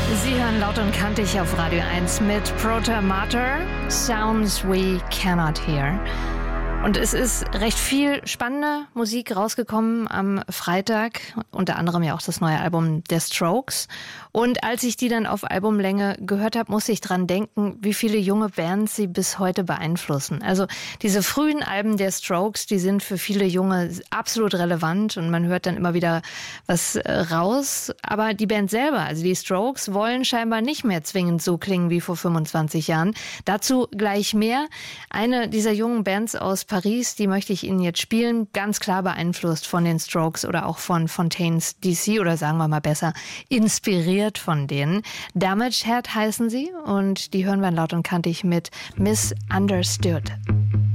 Sie hören Laut und Kantig auf Radio 1 mit Proto Mater, Sounds We Cannot Hear. Und es ist recht viel spannende Musik rausgekommen am Freitag, unter anderem ja auch das neue Album der Strokes. Und als ich die dann auf Albumlänge gehört habe, musste ich dran denken, wie viele junge Bands sie bis heute beeinflussen. Also diese frühen Alben der Strokes, die sind für viele Junge absolut relevant und man hört dann immer wieder was raus. Aber die Band selber, also die Strokes, wollen scheinbar nicht mehr zwingend so klingen wie vor 25 Jahren. Dazu gleich mehr. Eine dieser jungen Bands aus Paris, die möchte ich Ihnen jetzt spielen, ganz klar beeinflusst von den Strokes oder auch von Fontaines DC oder sagen wir mal besser, inspiriert von denen. Damaged Head heißen sie und die hören wir Laut und Kantig mit Misunderstood.